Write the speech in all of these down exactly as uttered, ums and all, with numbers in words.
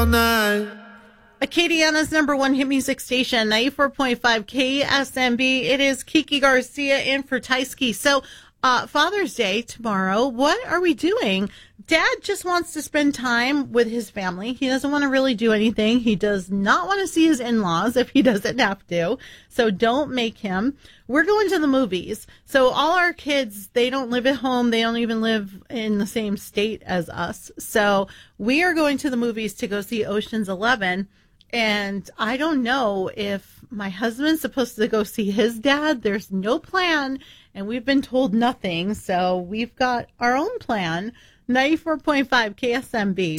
Acadiana's number one hit music station, ninety-four point five K S M B. It is Kiki Garcia in for Tysky. So, uh, Father's Day tomorrow. What are we doing? Dad just wants to spend time with his family. He doesn't want to really do anything. He does not want to see his in-laws if he doesn't have to. So don't make him. We're going to the movies. So all our kids, they don't live at home. They don't even live in the same state as us. So we are going to the movies to go see Ocean's Eleven. And I don't know if my husband's supposed to go see his dad. There's no plan, and we've been told nothing. So we've got our own plan. ninety-four point five K S M B.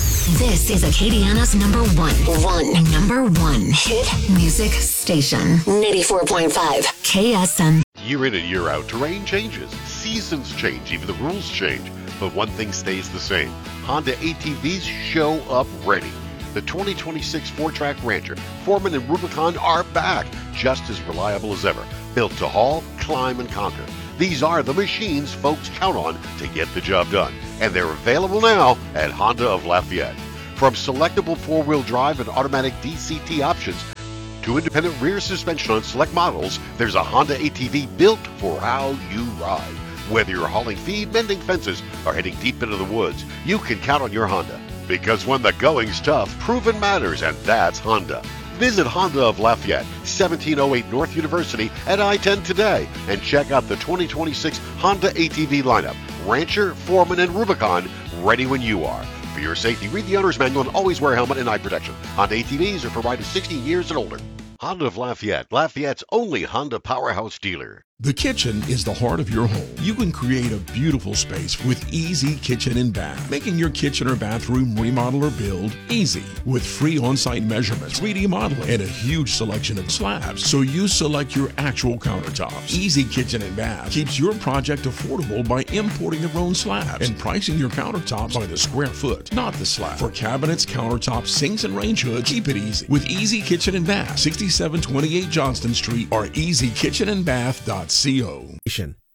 This is Acadiana's number one, one, number one hit music station. ninety-four point five K S M. Year in and year out, terrain changes, seasons change, even the rules change. But one thing stays the same. Honda A T Vs show up ready. The twenty twenty-six four-track Rancher, Foreman, and Rubicon are back, just as reliable as ever. Built to haul, climb, and conquer. These are the machines folks count on to get the job done. And they're available now at Honda of Lafayette. From selectable four-wheel drive and automatic D C T options to independent rear suspension on select models, there's a Honda A T V built for how you ride. Whether you're hauling feed, mending fences, or heading deep into the woods, you can count on your Honda. Because when the going's tough, proven matters, and that's Honda. Visit Honda of Lafayette, seventeen oh eight North University at I ten today, and check out the twenty twenty-six Honda A T V lineup. Rancher, Foreman, and Rubicon, ready when you are. For your safety, read the owner's manual and always wear a helmet and eye protection. Honda A T Vs are provided sixteen years and older. Honda of Lafayette, Lafayette's only Honda powerhouse dealer. The kitchen is the heart of your home. You can create a beautiful space with Easy Kitchen and Bath. Making your kitchen or bathroom remodel or build easy with free on-site measurements, three D modeling, and a huge selection of slabs. So you select your actual countertops. Easy Kitchen and Bath keeps your project affordable by importing their own slabs and pricing your countertops by the square foot, not the slab. For cabinets, countertops, sinks, and range hoods, keep it easy with Easy Kitchen and Bath, sixty-seven twenty-eight Johnston Street or easy kitchen and bath dot com.